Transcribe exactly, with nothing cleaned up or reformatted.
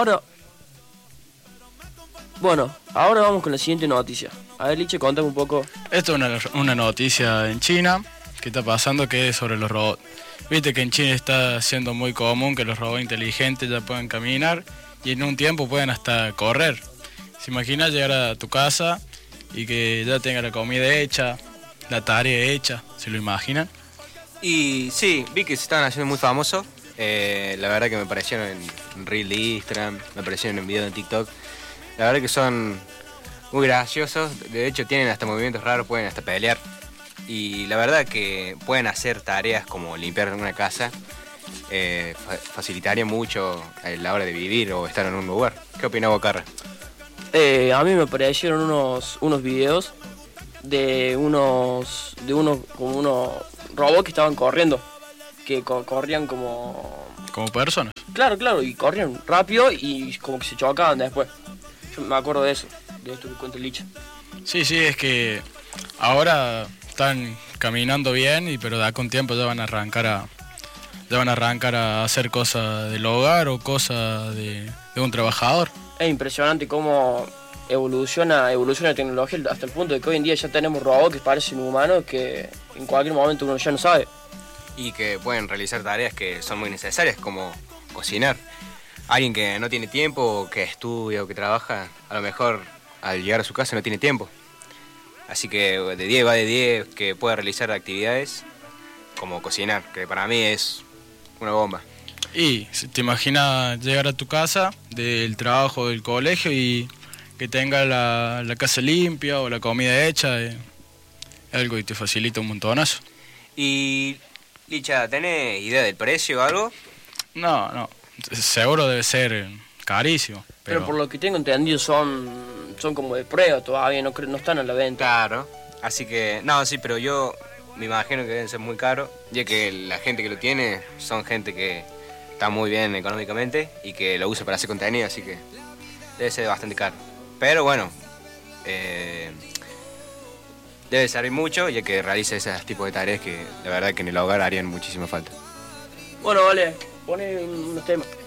ahora... Bueno, ahora vamos con la siguiente noticia. A ver, Liche, contame un poco. Esto es una, una noticia en China que está pasando, que es sobre los robots. Viste que en China está siendo muy común que los robots inteligentes ya puedan caminar y en un tiempo pueden hasta correr. ¿Se imagina llegar a tu casa y que ya tenga la comida hecha, la tarea hecha? ¿Se lo imaginan? Y sí, vi que se estaban haciendo muy famosos. Eh, la verdad que me aparecieron en Reel de Instagram, me aparecieron en videos de TikTok. La verdad que son muy graciosos. De hecho tienen hasta movimientos raros, pueden hasta pelear. Y la verdad que pueden hacer tareas como limpiar una casa. Eh, fa facilitaría mucho a la hora de vivir o estar en un lugar. ¿Qué opina vos, Carra? Eh, a mí me aparecieron unos, unos videos de unos, de unos, como unos robots que estaban corriendo. Que co corrían como... Como personas. Claro, claro, y corrían rápido y como que se chocaban después. Yo me acuerdo de eso, de esto que cuenta el Licha. Sí, sí, es que ahora están caminando bien, y pero de acá un tiempo ya van a arrancar a ya van a arrancar a hacer cosas del hogar o cosas de, de un trabajador. Es impresionante cómo evoluciona, evoluciona la tecnología hasta el punto de que hoy en día ya tenemos robots que parecen humanos que en cualquier momento uno ya no sabe. Y que pueden realizar tareas que son muy necesarias, como cocinar. Alguien que no tiene tiempo, o que estudia o que trabaja, a lo mejor al llegar a su casa no tiene tiempo. Así que de diez va de diez que pueda realizar actividades como cocinar, que para mí es una bomba. Y te imaginas llegar a tu casa del trabajo, del colegio, y que tenga la, la casa limpia o la comida hecha, es algo que te facilita un montonazo. Y, Licha, ¿tenés idea del precio o algo? No, no, seguro debe ser carísimo. Pero, pero por lo que tengo entendido son, son como de prueba todavía, no, no están a la venta. Claro, así que, no, sí, pero yo me imagino que deben ser muy caros, ya que la gente que lo tiene son gente que está muy bien económicamente y que lo usa para hacer contenido, así que debe ser bastante caro. Pero bueno, eh, debe servir mucho, ya que realiza ese tipo de tareas que la verdad que en el hogar harían muchísima falta. Bueno, vale, pone unos temas.